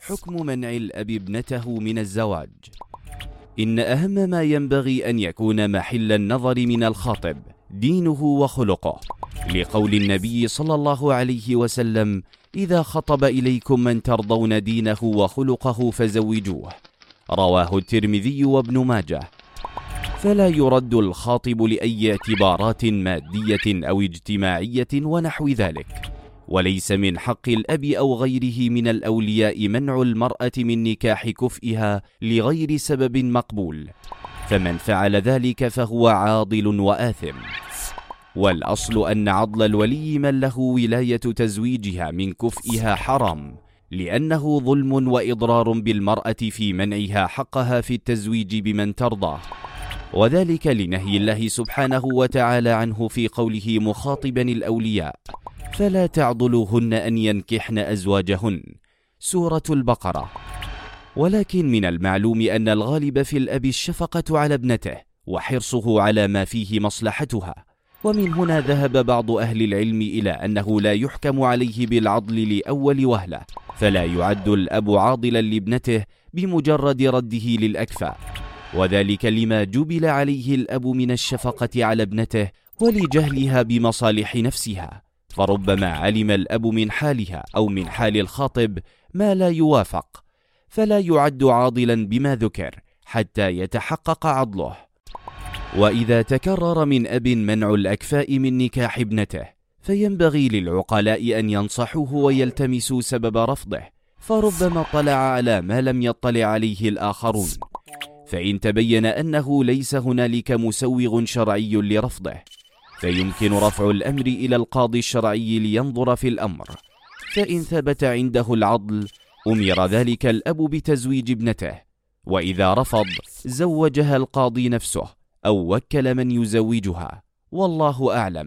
حكم منع الأب ابنته من الزواج. إن أهم ما ينبغي أن يكون محل النظر من الخاطب دينه وخلقه، لقول النبي صلى الله عليه وسلم: إذا خطب إليكم من ترضون دينه وخلقه فزوجوه. رواه الترمذي وابن ماجه. فلا يرد الخاطب لأي اعتبارات مادية أو اجتماعية ونحو ذلك، وليس من حق الأب أو غيره من الأولياء منع المرأة من نكاح كفئها لغير سبب مقبول، فمن فعل ذلك فهو عاضل وآثم. والأصل أن عضل الولي من له ولاية تزويجها من كفئها حرام، لأنه ظلم وإضرار بالمرأة في منعها حقها في التزويج بمن ترضاه، وذلك لنهي الله سبحانه وتعالى عنه في قوله مخاطبا الأولياء: فلا تعضلوهن أن ينكحن أزواجهن، سورة البقرة. ولكن من المعلوم أن الغالب في الأب الشفقة على ابنته وحرصه على ما فيه مصلحتها، ومن هنا ذهب بعض أهل العلم إلى أنه لا يحكم عليه بالعضل لأول وهلة، فلا يعد الأب عاضلا لابنته بمجرد رده للأكفاء، وذلك لما جبل عليه الأب من الشفقة على ابنته ولجهلها بمصالح نفسها، فربما علم الأب من حالها أو من حال الخاطب ما لا يوافق، فلا يعد عاضلا بما ذكر حتى يتحقق عضله. وإذا تكرر من أب منع الأكفاء من نكاح ابنته، فينبغي للعقلاء أن ينصحوه ويلتمسوا سبب رفضه، فربما اطلع على ما لم يطلع عليه الآخرون، فإن تبين أنه ليس هنالك مسوغ شرعي لرفضه، فيمكن رفع الأمر إلى القاضي الشرعي لينظر في الأمر، فإن ثبت عنده العضل أمر ذلك الأب بتزويج ابنته، وإذا رفض زوجها القاضي نفسه أو وكل من يزوجها، والله أعلم.